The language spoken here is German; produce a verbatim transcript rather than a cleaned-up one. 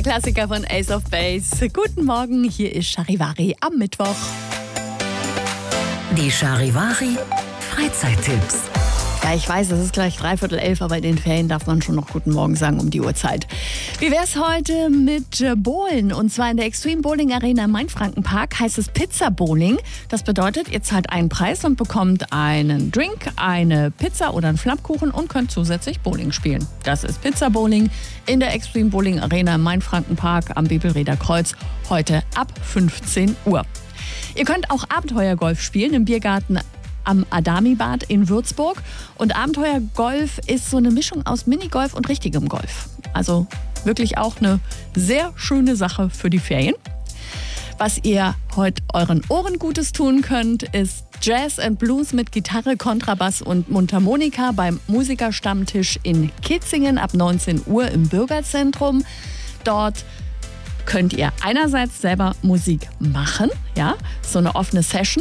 Klassiker von Ace of Base. Guten Morgen, hier ist Charivari am Mittwoch. Die Charivari Freizeittipps. Ja, ich weiß, es ist gleich dreiviertel elf, aber in den Ferien darf man schon noch Guten Morgen sagen um die Uhrzeit. Wie wär's heute mit Bowlen? Und zwar in der Extreme Bowling Arena im Mainfrankenpark heißt es Pizza Bowling. Das bedeutet, ihr zahlt einen Preis und bekommt einen Drink, eine Pizza oder einen Flammkuchen und könnt zusätzlich Bowling spielen. Das ist Pizza Bowling in der Extreme Bowling Arena im Mainfrankenpark am Bebelreder Kreuz heute ab fünfzehn Uhr. Ihr könnt auch Abenteuergolf spielen im Biergarten am Adami-Bad in Würzburg. Und Abenteuergolf ist so eine Mischung aus Minigolf und richtigem Golf. Also wirklich auch eine sehr schöne Sache für die Ferien. Was ihr heute euren Ohren Gutes tun könnt, ist Jazz and Blues mit Gitarre, Kontrabass und Mundharmonika beim Musikerstammtisch in Kitzingen ab neunzehn Uhr im Bürgerzentrum. Dort könnt ihr einerseits selber Musik machen, ja, so eine offene Session.